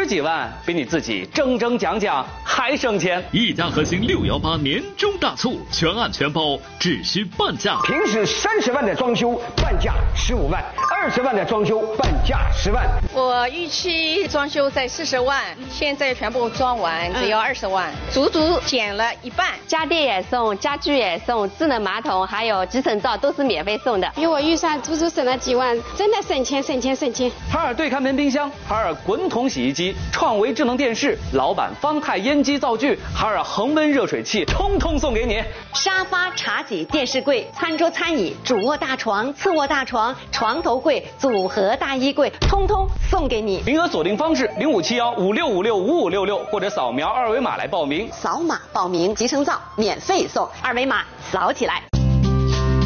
几万，比你自己整整讲讲还省钱。 一家核心618年终大促，全案全包，只需半价。 平时30万的装修，半价15万；20万的装修，半价10万。 我预期装修在40万，现在全部装完只要20万，足足减了一半。 家电也送，家具也送，智能马桶还有集成灶都是免费送的。 比我预算足足省了几万，真的省钱省钱省钱。 海尔对看门冰箱、海尔滚筒洗衣机、创维智能电视、老板方太烟机灶具、海尔恒温热水器，通通送给你。 沙发、茶几、电视柜、餐桌、餐椅、主卧大床、次卧大床、床头柜、组合大衣柜，通通送给你。 名额锁定方式：057156565566，或者扫描2维码来报名。 扫码报名，集成灶免费送，2维码扫起来。